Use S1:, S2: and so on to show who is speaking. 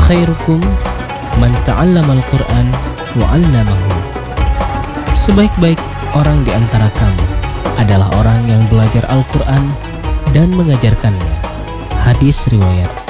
S1: khairukum man ta'allamal Qur'an wa 'allamahu. Sebaik-baik orang di antara kamu adalah orang yang belajar Al-Qur'an dan mengajarkannya. Hadis riwayat